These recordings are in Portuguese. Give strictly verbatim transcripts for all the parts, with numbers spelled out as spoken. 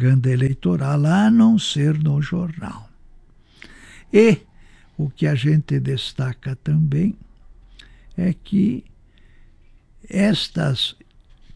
propaganda eleitoral, a não ser no jornal. E o que a gente destaca também é que estas,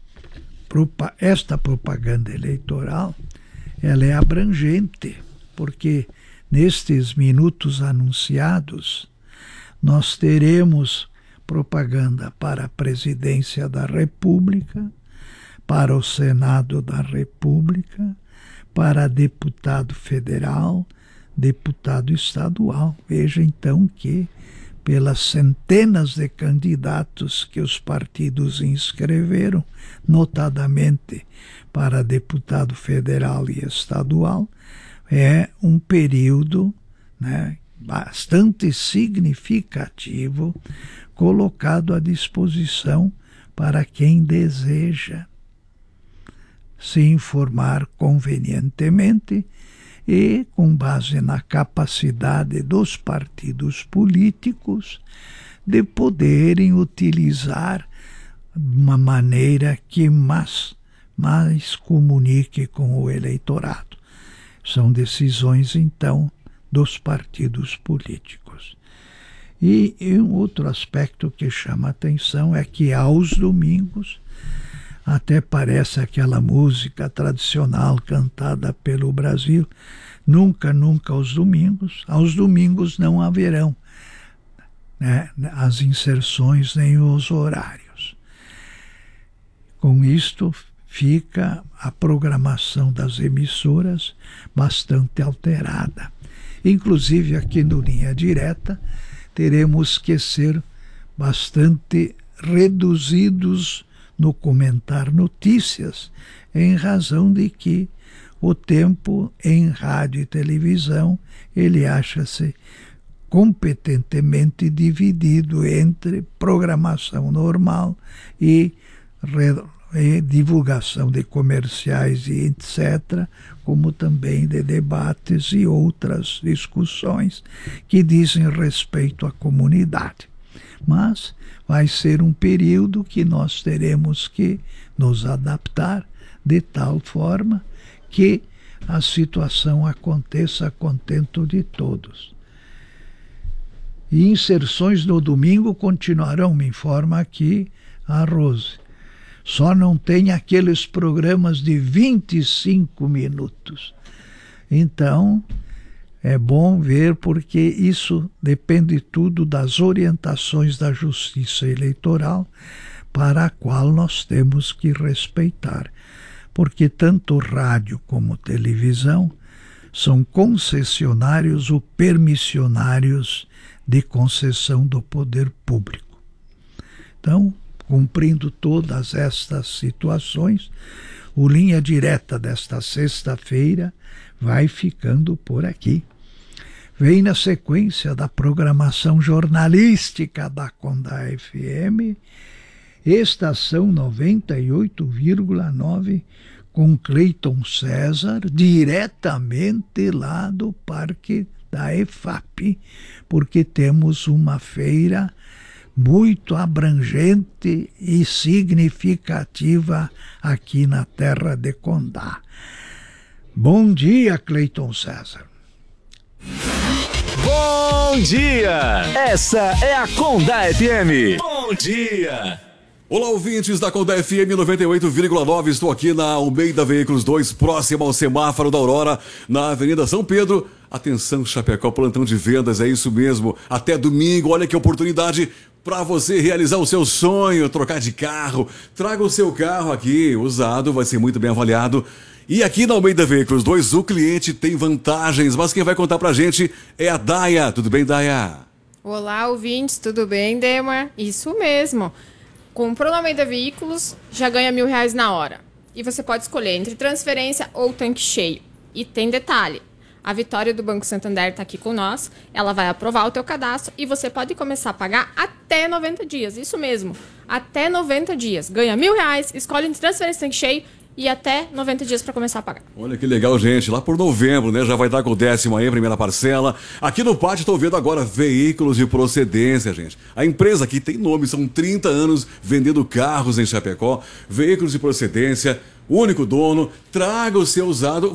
esta propaganda eleitoral ela é abrangente, porque nestes minutos anunciados nós teremos propaganda para a Presidência da República, para o Senado da República, para deputado federal, deputado estadual. Veja então que, pelas centenas de candidatos que os partidos inscreveram, notadamente para deputado federal e estadual, é um período, né, bastante significativo colocado à disposição para quem deseja se informar convenientemente e com base na capacidade dos partidos políticos de poderem utilizar uma maneira que mais, mais comunique com o eleitorado. São decisões, então, dos partidos políticos. E, e um outro aspecto que chama atenção é que aos domingos, até parece aquela música tradicional cantada pelo Brasil, nunca, nunca aos domingos, aos domingos não haverão, né, as inserções nem os horários. Com isto fica a programação das emissoras bastante alterada. Inclusive aqui no Linha Direta teremos que ser bastante reduzidos no comentar notícias, em razão de que o tempo em rádio e televisão ele acha-se competentemente dividido entre programação normal e, e divulgação de comerciais e etcétera, como também de debates e outras discussões que dizem respeito à comunidade. Mas vai ser um período que nós teremos que nos adaptar de tal forma que a situação aconteça a contento de todos. E inserções no domingo continuarão, me informa aqui a Rose. Só não tem aqueles programas de vinte e cinco minutos. Então, é bom ver, porque isso depende tudo das orientações da Justiça Eleitoral, para a qual nós temos que respeitar. Porque tanto rádio como televisão são concessionários ou permissionários de concessão do poder público. Então, cumprindo todas estas situações, o Linha Direta desta sexta-feira vai ficando por aqui. Vem na sequência da programação jornalística da Condá F M, Estação noventa e oito vírgula nove, com Cleiton César, diretamente lá do Parque da E F A P, porque temos uma feira muito abrangente e significativa aqui na terra de Condá. Bom dia, Cleiton César. Bom dia! Essa é a Condá F M. Bom dia! Olá, ouvintes da Condá F M noventa e oito vírgula nove. Estou aqui na Almeida Veículos dois, próximo ao semáforo da Aurora, na Avenida São Pedro. Atenção, Chapecó, plantão de vendas, é isso mesmo. Até domingo, olha que oportunidade para você realizar o seu sonho, trocar de carro. Traga o seu carro aqui, usado, vai ser muito bem avaliado. E aqui na Almeida Veículos dois, o cliente tem vantagens, mas quem vai contar pra gente é a Daya. Tudo bem, Daya? Olá, ouvintes, tudo bem, Demar? Isso mesmo. Comprou na Almeida Veículos, já ganha mil reais na hora. E você pode escolher entre transferência ou tanque cheio. E tem detalhe, a Vitória do Banco Santander está aqui com nós, ela vai aprovar o teu cadastro e você pode começar a pagar até noventa dias, isso mesmo, até noventa dias. Ganha mil reais, escolhe entre transferência e tanque cheio e até noventa dias para começar a pagar. Olha que legal, gente. Lá por novembro, né? Já vai dar com o décimo aí, a primeira parcela. Aqui no pátio estou vendo agora veículos de procedência, gente. A empresa aqui tem nome, são trinta anos vendendo carros em Chapecó. Veículos de procedência, único dono. Traga o seu usado.